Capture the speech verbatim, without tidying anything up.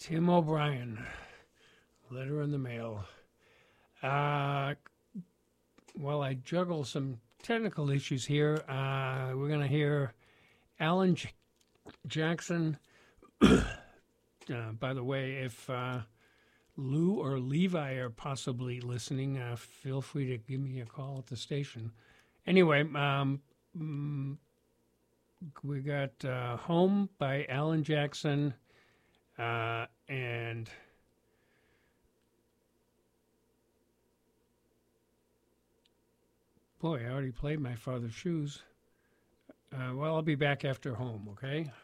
Tim O'Brien, letter in the mail. Uh, while I juggle some technical issues here, uh, we're going to hear Alan J- Jackson. uh, by the way, if uh, Lou or Levi are possibly listening, uh, feel free to give me a call at the station. Anyway, um, mm, we got uh, Home by Alan Jackson, uh, and boy, I already played My Father's Shoes. Uh, well, I'll be back after Home, okay?